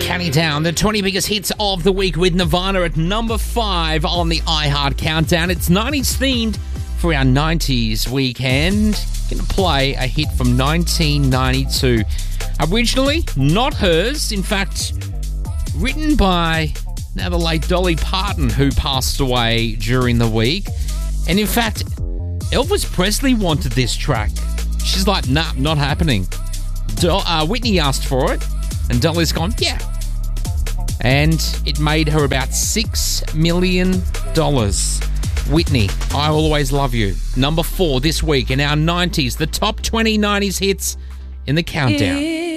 Counting down the 20 biggest hits of the week with Nirvana at number 5 on the iHeart Countdown. It's 90s themed for our 90s weekend. Going to play a hit from 1992. Originally, not hers. In fact, written by now the late Dolly Parton, who passed away during the week. And in fact, Elvis Presley wanted this track. She's like, nah, not happening. Whitney asked for it, and Dolly's gone, yeah. And it made her about $6 million. Whitney, I Will Always Love You. Number 4 this week in our 90s, the top 20 90s hits in the countdown.